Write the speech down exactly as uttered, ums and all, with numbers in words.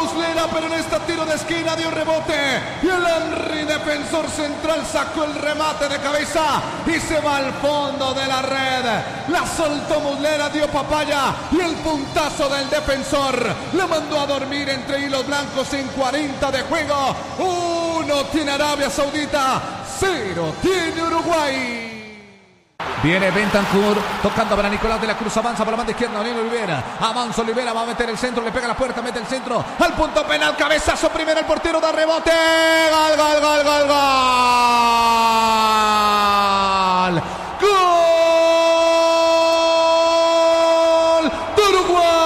Muslera, pero en este tiro de esquina dio rebote. Y el Henry, defensor central, sacó el remate de cabeza y se va al fondo de la red. La soltó Muslera, dio papaya y el puntazo del defensor le mandó a dormir entre hilos blancos en cuarenta de juego. Uno tiene Arabia Saudita, cero tiene Uruguay. Viene Bentancur tocando para Nicolás de la Cruz, avanza para la banda izquierda, Oriol Olivera, avanza Olivera, va a meter el centro, le pega la puerta, mete el centro, al punto penal, cabezazo primero, el portero da rebote, gol, gol, gol, gol, gol.